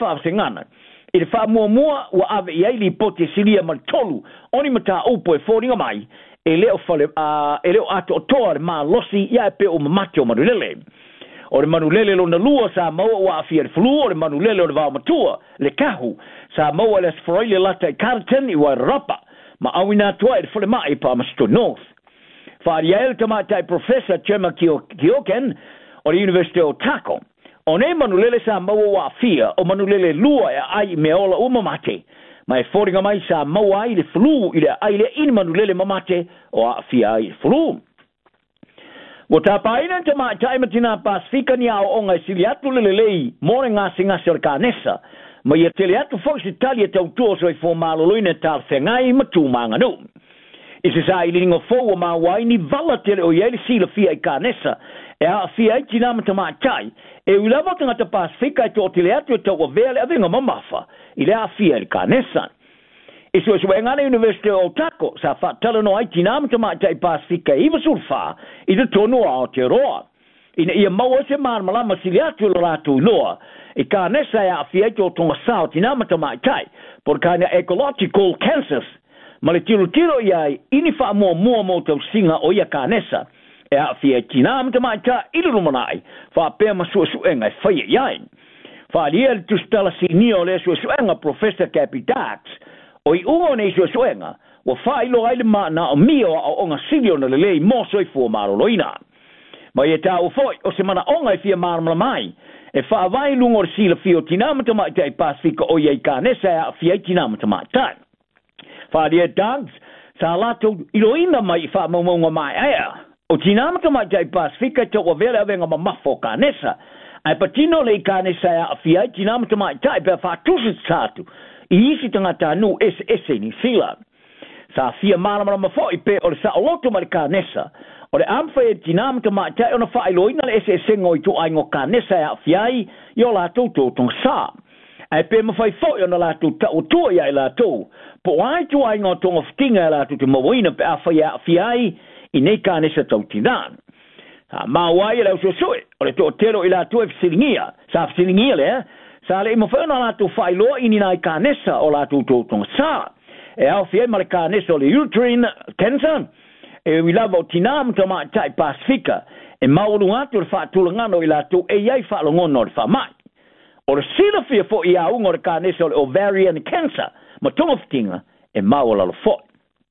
fa sengana i le fa mua wa ave i li poti silia mal tolu oni mata upo e foringa mai e leo fale e leo ato toa ma losi ia pe o matio manulele o le manulele lo na lua sa mo wa afia flu o le manulele o le va matua le kahu sa mo le sfoile lata i carton i wa rapa ma awina toa e fale mai pa masto north fa ia tama tai professor Chema Kioken o le University of Otago o ne manulele sa mo wa afia o manulele lua e ai meola umamate mai foringa mai sa mo ai le flu i le ai le in manulele mamate o afia ai flu o tapaina te mai taima tina Pasifika ni au onga siliatu lelei more nga singa serkanesa ma ia teleatu fox Italia tau tuo so i fo maloloina tal fengai matu manganu isi sa i lingo fo ma waini vala tele o yele sila fia i kanesa e a fia i tina mata mai tai e ulama tanga ta Pasifika to teleatu tau o vele avinga mamafa i le a fia i kanesa iso ngana University of Otago sa fa talano ai tinam tama tai Pasifika i surfa i de tono a Aotearoa ina ia mau se marmala masiliatu loratu loa e ka nesa ya fiato tonga sao tinam tama tai por kana ecological cancers malitilo tiro ia ini fa mo tau singa o ia ka nesa e a fiato tinam tama tai i lumanai fa pe masu enga fa ia fa liel tu stala sinio le enga professor Capitax o i ungo nei suenga wa fai lo ai ma na o mio o nga silio na lei mo soi fu maro loina ma ia ta o foi o semana onga fia mar mai e fa vai lungo sila fio tinamata mai tai Pasifika o ia kanesa fia tinamata mai tai fa dia dogs sa lato iloina mai fa mo mai ai o tinamata mai tai Pasifika to o vela venga mafo kanesa ai patino le kanesa fia tinamata mai tai pe fa tusi satu isi tangata nu ese ni sila sa fia mala mafoi pe o sa loto mal kanesa o le amfa e tinam te mata ona fa iloina le ese ngoi tu ai ngo kanesa ya fiai yo la to tong sa ai pe mafai fo ona la tu ta o to ya la to po ai tu ai ngo tong of kinga la tu te moina pe afa ya fiai i nei kanesa to tinan ma wai la so o le to tero ila tu fsilingia sa fsilingia le sa le mo fa na tu failo ini na kanesa o la tu tong sa e au fie mal kanesa le uterine cancer e we love tinam to ma tai Pasifika e maulu atu fa tu ngano ila tu e ai fa lo ngono fa mai o le sila fie fo ia un o kanesa le ovarian cancer ma toftinga e maula lo fo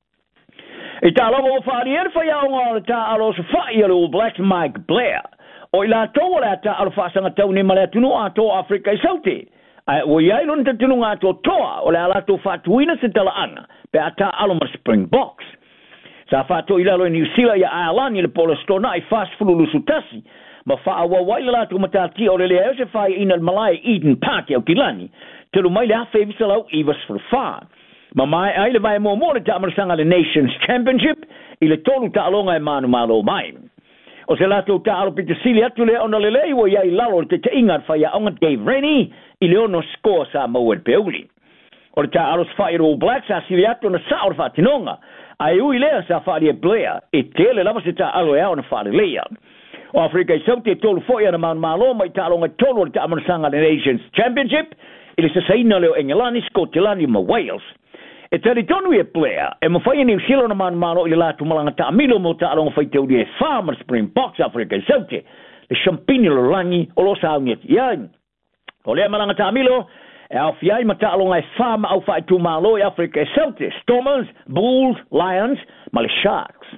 e ta lo fa rier fa ia un ta alo fa ia lo Black Mike Blair o ila to la ta alfa sanga tau ni mala tunu ato Afrika Sauti ai o ia non te tunu ato toa o la to fatuina se tala anga pe ata aloma Springboks sa fatu ila lo New Zealand ya Ireland le polostona ai fast fulu sutasi ma fa wa waila to matati o le se fa ina Malay Eden Park o kilani te lo mai la fe visalo ivas for fa ma mai ai le vai mo ta sanga le Nations Championship ile tolu ta longa e manu malo mai o se lato talo pitisilia tu le ona lelei wo ia lalo te inga fa ia onga Dave Rennie i le ono score sa mo el peuli o ta alos Fire All Blacks a siliato na sa or fatinonga ai u ile sa fa dia Blair e tele lava se ta alo ia ona fa le o Afrika Sauti tolu fo ia na man malo mai ta longa tolu ta amana sanga le Nations Championship ile se saina le Engelani Scotland ma Wales e tali tonu e Blair e mo fai ni silo na man malo i la tu malanga ta milo mo ta alonga fai teu di Farmer Springboks Afrika Sauti le champagne lo langi o lo sa nget ya o le malanga ta milo e au fiai mata alonga e farm au fai tu malo i Afrika Sauti Stormers Bulls Lions mal Sharks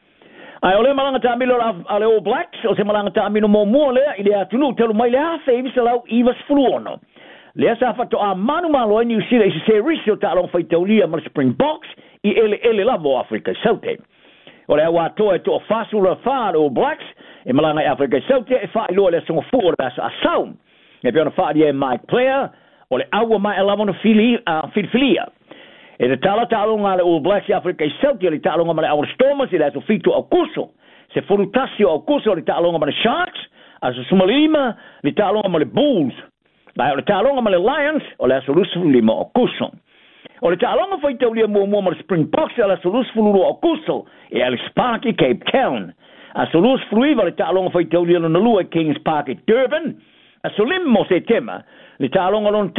ai o le malanga ta milo ale All Blacks o se malanga ta milo mo mo le i le atunu telu mai le ha fe visalo ivas fluono le sa fatto a manu malo ni usire se riso ta long fai teulia mar Springboks i ele lavo Afrika Sauti o le wa to fasula fa o Blacks e malanga Afrika Sauti e fa lo le so fora a sound e per fa di Mike Player o le awa mai lavo no filia e le tala longa le All Blacks Afrika Sauti le tala longa ma le Stormers le so fito o kuso se forutasio o kuso le tala longa ma le Sharks as sumalima le tala longa ma le Bulls Lai o le talonga ma le Lions o le asolusfulu lima o kuso. O le talonga fai taulia mua ma le Springboks o le asolusfulu o kuso e Ellis Park i Cape Town. Asolusfulu iwa le talonga fai taulia no lua Kings Park i Durban. Asolim mo se tema le talonga lon